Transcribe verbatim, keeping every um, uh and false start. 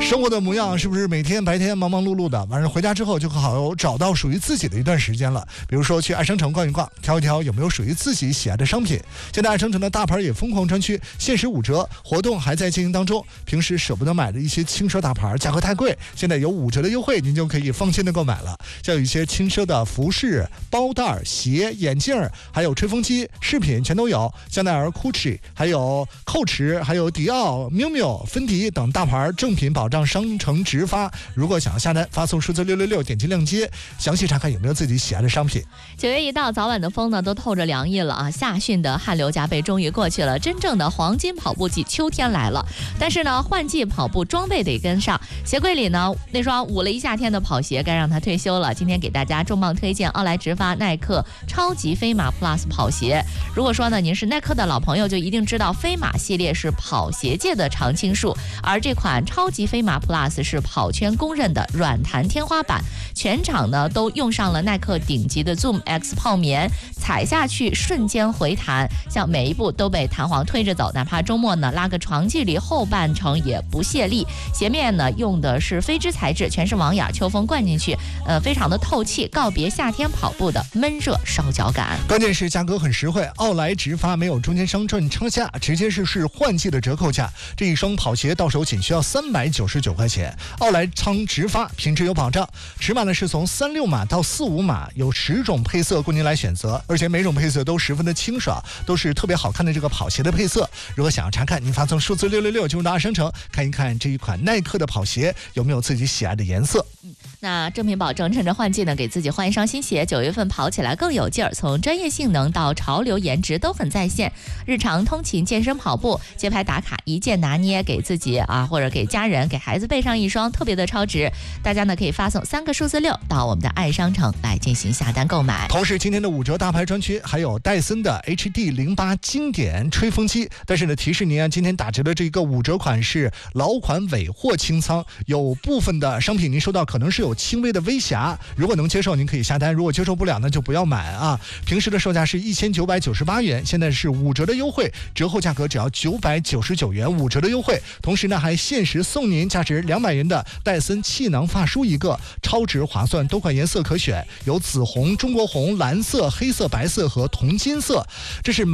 生活的模样是不是每天白天忙忙碌碌的，晚上回家之后就好找到属于自己的一段时间了？比如说去爱商城逛一逛，挑一挑有没有属于自己喜爱的商品。现在爱商城的大牌也疯狂专区，限时五折活动还在进行当中。平时舍不得买的一些轻奢大牌，价格太贵，现在有五折的优惠，您就可以放心的购买了。像有一些轻奢的服饰、包袋、鞋、眼镜，还有吹风机、饰品全都有。香奈儿、Gucci， 还有蔻驰，还有迪奥、miu miu、芬迪等大牌正品保障商城直发。如果想要下单，发送数字六六六，点击链接，详细查看有没有自己喜爱的商品。 九月一到，早晚的风呢都透着凉意了啊，夏汛的汗流浃背终于过去了，真正的黄金跑步季秋天来了。但是呢，换季跑步装备得跟上，鞋柜里呢那双捂了一夏天的跑鞋该让它退休了。今天给大家重磅推荐奥莱直发耐克超级飞马 Plus 跑鞋。如果说呢您是耐克的老朋友，就一定知道飞马系列是跑鞋界的常青树，而这款超级飞马 Plus 是跑圈公认的软弹天花板，全场呢都用上了耐克顶级的 Zoom X 泡棉，踩下去瞬间回弹，像每一步都被弹簧推着走，哪怕周末呢拉个长距离，后半程也不泄力。鞋面呢用的是飞织材质，全是网眼，秋风灌进去，呃，非常的透气，告别夏天跑步的闷热烧脚感。 关键是价格很实惠，奥莱直发没有中间商赚差价，直接是是换季的折扣价。这一双跑鞋到手仅需要三百九十九块钱。奥莱仓直发，品质有保障。尺码呢是从三六码到四五码，有十种配色供您来选择，而且每种配色都十分的清爽，都是特别好看的这个跑鞋的配色。如果想要查看，您发送数字六六六进入到爱商城，看一看这一款耐克的跑鞋有没有自己喜爱的颜色。 那正品保证，趁着换季呢，给自己换一双新鞋，九月份跑起来更有劲儿。从专业性能到潮流颜值都很在线，日常通勤、健身、跑步、街拍打卡，一键拿捏，给自己啊或者给家人、给孩子备上一双，特别的超值。大家呢可以发送三个数字六到我们的爱商城来进行下单购买。 同时，今天的五折大牌专区还有戴森的 H D 零八 经典吹风机，但是呢提示您啊，今天打折的这个五折款是老款尾货清仓，有部分的商品您收到可能是有轻微的微瑕，如果能接受您可以下单，如果接受不了呢就不要买啊。平时的售价是一千九百九十八元，现在是五折的优惠，折后价格只要九百九十九元，五折的优惠。同时呢还限时送您价值两百元的戴森气囊发梳一个，超值划算，多款颜色可选，有紫红、中国红、蓝色、黑色、白色和铜金色。这是